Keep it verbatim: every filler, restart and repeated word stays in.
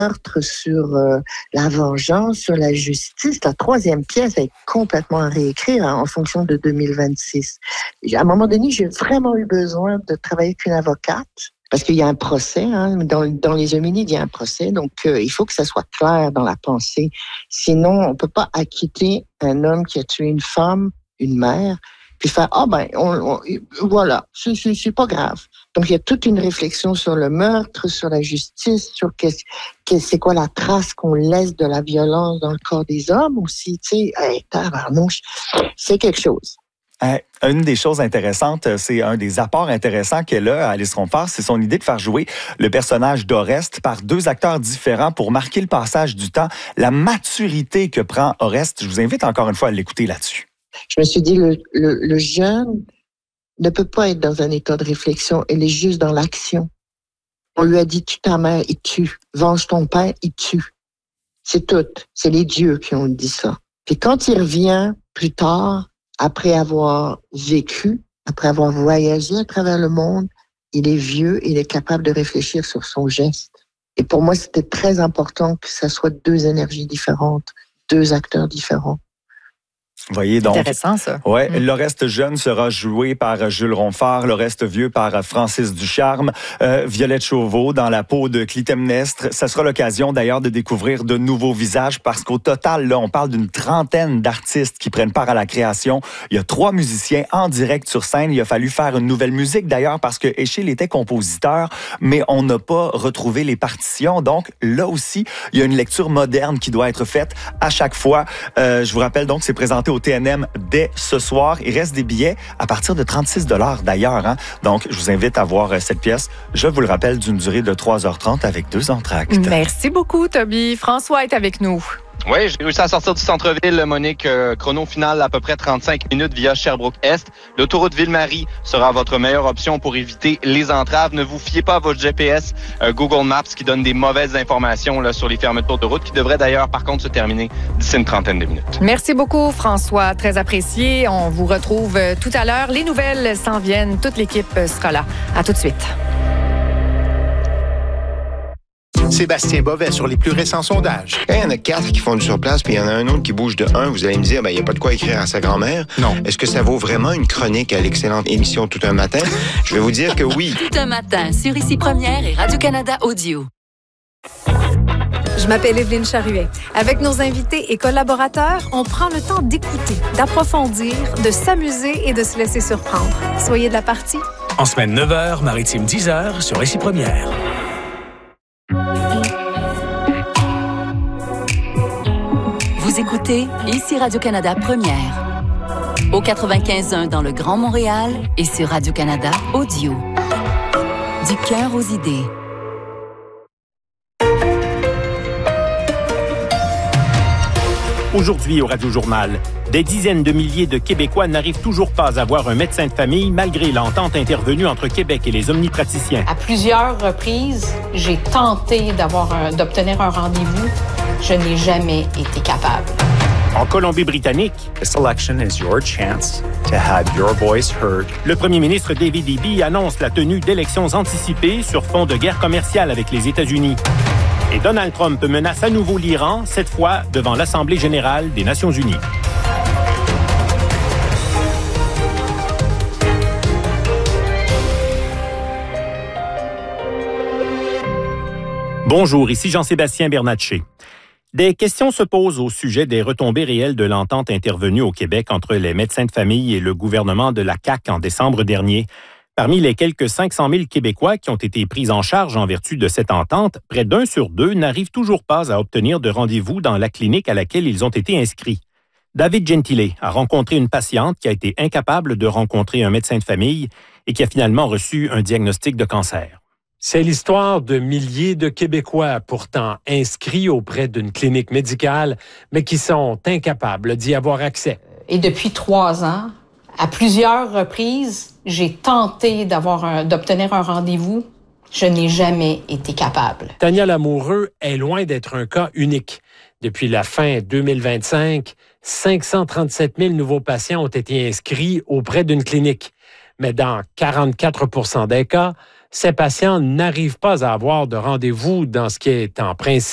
meurtre, sur euh, la vengeance, sur la justice. La troisième pièce est complètement à réécrire hein, en fonction de deux mille vingt-six. À un moment donné, j'ai vraiment eu besoin de travailler avec une avocate. Parce qu'il y a un procès, hein, dans, dans les homicides, il y a un procès, donc euh, il faut que ça soit clair dans la pensée. Sinon, on peut pas acquitter un homme qui a tué une femme, une mère, puis faire ah ben on, on, voilà, c'est, c'est, c'est pas grave. Donc il y a toute une réflexion sur le meurtre, sur la justice, sur qu'est-ce, qu'est, c'est quoi la trace qu'on laisse de la violence dans le corps des hommes aussi. Tu sais, hey, tabarnouche, c'est quelque chose. Une des choses intéressantes, c'est un des apports intéressants qu'elle a, Alice Romphart, c'est son idée de faire jouer le personnage d'Oreste par deux acteurs différents pour marquer le passage du temps, la maturité que prend Oreste. Je vous invite encore une fois à l'écouter là-dessus. Je me suis dit, le, le, le jeune ne peut pas être dans un état de réflexion, il est juste dans l'action. On lui a dit, tue ta mère, il tue. Venge ton père, il tue. C'est tout. C'est les dieux qui ont dit ça. Puis quand il revient plus tard, après avoir vécu, après avoir voyagé à travers le monde, il est vieux, il est capable de réfléchir sur son geste. Et pour moi, c'était très important que ça soit deux énergies différentes, deux acteurs différents. Vous voyez donc. Intéressant, ça. Ouais, mmh. L'Oreste jeune sera joué par Jules Romphart, l'Oreste vieux par Francis Ducharme, euh, Violette Chauveau dans la peau de Clytemnestre. Ça sera l'occasion d'ailleurs de découvrir de nouveaux visages parce qu'au total, là, on parle d'une trentaine d'artistes qui prennent part à la création. Il y a trois musiciens en direct sur scène. Il a fallu faire une nouvelle musique d'ailleurs parce que Échille était compositeur, mais on n'a pas retrouvé les partitions. Donc là aussi, il y a une lecture moderne qui doit être faite à chaque fois. Euh, je vous rappelle donc, c'est présenté au T N M dès ce soir. Il reste des billets à partir de trente-six dollars d'ailleurs. Hein? Donc, je vous invite à voir cette pièce. Je vous le rappelle, d'une durée de trois heures trente avec deux entractes. Merci beaucoup, Toby. François est avec nous. Oui, j'ai réussi à sortir du centre-ville, Monique. Euh, chrono final à peu près trente-cinq minutes via Sherbrooke-Est. L'autoroute Ville-Marie sera votre meilleure option pour éviter les entraves. Ne vous fiez pas à votre G P S euh, Google Maps qui donne des mauvaises informations là, sur les fermetures de route qui devraient d'ailleurs, par contre, se terminer d'ici une trentaine de minutes. Merci beaucoup, François. Très apprécié. On vous retrouve tout à l'heure. Les nouvelles s'en viennent. Toute l'équipe sera là. À tout de suite. Sébastien Bovet sur les plus récents sondages. Quand il y en a quatre qui font du surplace, puis il y en a un autre qui bouge de un, vous allez me dire, ben, il n'y a pas de quoi écrire à sa grand-mère. Non. Est-ce que ça vaut vraiment une chronique à l'excellente émission Tout un matin? Je vais vous dire que oui. Tout un matin sur Ici Première et Radio-Canada Audio. Je m'appelle Evelyne Charuet. Avec nos invités et collaborateurs, on prend le temps d'écouter, d'approfondir, de s'amuser et de se laisser surprendre. Soyez de la partie. En semaine neuf heures, maritime dix heures sur Ici Première. Vous écoutez Ici Radio-Canada Première. Au quatre-vingt-quinze point un dans le Grand Montréal et sur Radio-Canada Audio. Du cœur aux idées. Aujourd'hui au Radio-Journal, des dizaines de milliers de Québécois n'arrivent toujours pas à voir un médecin de famille malgré l'entente intervenue entre Québec et les omnipraticiens. À plusieurs reprises, j'ai tenté d'avoir un, d'obtenir un rendez-vous. Je n'ai jamais été capable. En Colombie-Britannique, This election is your chance to have your voice heard. Le premier ministre David Eby annonce la tenue d'élections anticipées sur fond de guerre commerciale avec les États-Unis. Et Donald Trump menace à nouveau l'Iran, cette fois devant l'Assemblée générale des Nations unies. Bonjour, ici Jean-Sébastien Bernatchez. Des questions se posent au sujet des retombées réelles de l'entente intervenue au Québec entre les médecins de famille et le gouvernement de la C A Q en décembre dernier. Parmi les quelques cinq cent mille Québécois qui ont été pris en charge en vertu de cette entente, près d'un sur deux n'arrivent toujours pas à obtenir de rendez-vous dans la clinique à laquelle ils ont été inscrits. David Gentile a rencontré une patiente qui a été incapable de rencontrer un médecin de famille et qui a finalement reçu un diagnostic de cancer. C'est l'histoire de milliers de Québécois pourtant inscrits auprès d'une clinique médicale, mais qui sont incapables d'y avoir accès. Et depuis trois ans, à plusieurs reprises, j'ai tenté d'avoir un, d'obtenir un rendez-vous. Je n'ai jamais été capable. Tania Lamoureux est loin d'être un cas unique. Depuis la fin deux mille vingt-cinq, cinq cent trente-sept mille nouveaux patients ont été inscrits auprès d'une clinique. Mais dans quarante-quatre pour cent des cas, ces patients n'arrivent pas à avoir de rendez-vous dans ce qui est en principe